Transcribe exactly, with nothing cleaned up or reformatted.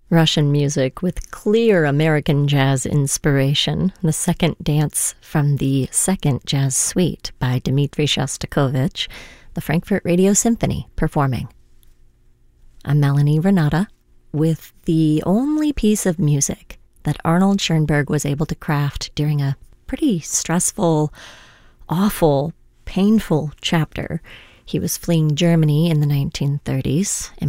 Russian music with clear American jazz inspiration, the second dance from the Second Jazz Suite by Dmitri Shostakovich, the Frankfurt Radio Symphony performing. I'm Melanie Renata with the only piece of music that Arnold Schoenberg was able to craft during a pretty stressful, awful, painful chapter. He was fleeing Germany in the nineteen thirties,